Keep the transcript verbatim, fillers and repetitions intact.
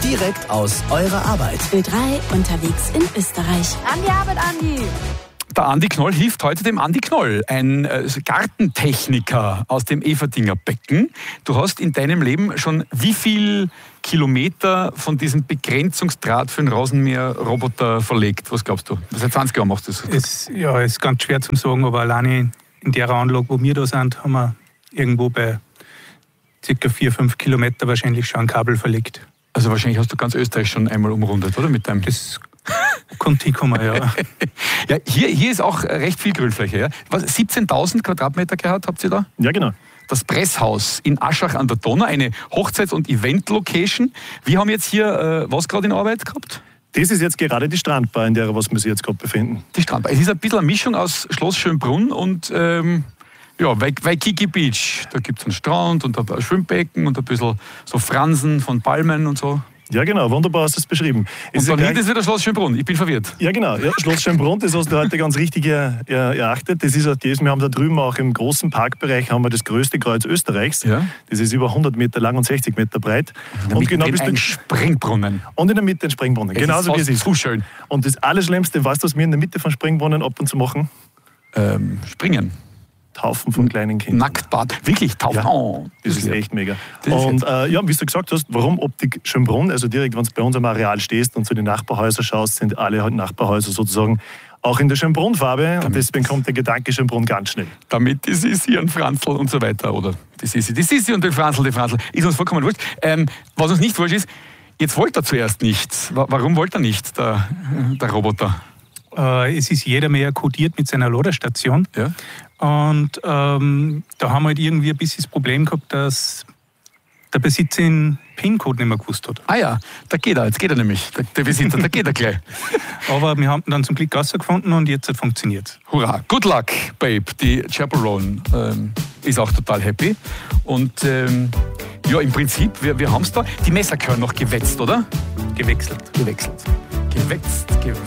direkt aus eurer Arbeit. Ö drei unterwegs in Österreich. An die Arbeit, Andi! Der Andi Knoll hilft heute dem Andi Knoll, ein äh, Gartentechniker aus dem Everdinger Becken. Du hast in deinem Leben schon wie viel Kilometer von diesem Begrenzungsdraht für den Rasenmäher-Roboter verlegt? Was glaubst du? Seit zwanzig Jahren machst du das? Es, ja, ist ganz schwer zu sagen, aber alleine in der Anlage, wo wir da sind, haben wir irgendwo bei ca. vier, fünf Kilometer wahrscheinlich schon ein Kabel verlegt. Also wahrscheinlich hast du ganz Österreich schon einmal umrundet, oder? Mit deinem Das konnte ich kommen, ja. ja, hier, hier ist auch recht viel Grünfläche. Ja? Was, siebzehntausend Quadratmeter gehabt habt ihr da? Ja, genau. Das Presshaus in Aschach an der Donau, eine Hochzeits- und Event-Location. Wir haben jetzt hier äh, was gerade in Arbeit gehabt? Das ist jetzt gerade die Strandbar, in der was wir uns jetzt gerade befinden. Die Strandbar. Es ist ein bisschen eine Mischung aus Schloss Schönbrunn und ähm, ja, Waikiki Beach. Da gibt es einen Strand und ein Schwimmbecken und ein bisschen so Fransen von Palmen und so. Ja, genau, wunderbar hast du es beschrieben. Und es dann ist hinten ist wieder Schloss Schönbrunn. Ich bin verwirrt. Ja, genau. Ja, Schloss Schönbrunn, das hast du heute ganz richtig erachtet. Das ist auch das. Wir haben da drüben auch im großen Parkbereich haben wir das größte Kreuz Österreichs. Ja. Das ist über hundert Meter lang und sechzig Meter breit. In der und Mitte genau ein du Springbrunnen. Und in der Mitte ein Springbrunnen. Es Genauso wie ist es ist. zu schön. Und das Allerschlimmste, weißt du, was wir in der Mitte von Springbrunnen ab und zu machen? Ähm, springen. Taufen von kleinen Kindern. Nacktbad. Wirklich, Taufen. Ja, Oh, das ist echt mega. Das ist Und äh, ja, wie du gesagt hast, warum Optik Schönbrunn? Also direkt, wenn du bei uns am Areal stehst und zu den Nachbarhäusern schaust, sind alle halt Nachbarhäuser sozusagen auch in der Schönbrunn-Farbe. Und deswegen kommt der Gedanke Schönbrunn ganz schnell. Damit die Sissi und Franzl und so weiter, oder die Sissi, die Sissi und den Franzl, die Franzl, ist uns vollkommen wurscht. Ähm, was uns nicht wurscht ist, jetzt wollte er zuerst nichts. Warum wollte er nicht, der, der Roboter? Äh, es ist jeder mehr kodiert mit seiner Ladestation. Ja. Und ähm, da haben wir halt irgendwie ein bisschen das Problem gehabt, dass der Besitzer den PIN-Code nicht mehr gewusst hat. Ah ja, da geht er, jetzt geht er nämlich, der, der Besitzer, da geht er gleich. Aber wir haben ihn dann zum Glück rausgefunden und jetzt hat funktioniert. Hurra, good luck, Babe. Die Chaperone ähm, ist auch total happy. Und ähm, ja, im Prinzip, wir, wir haben es da. Die Messer gehören noch gewetzt, oder? Gewechselt. Gewechselt. Gewetzt, gewetzt.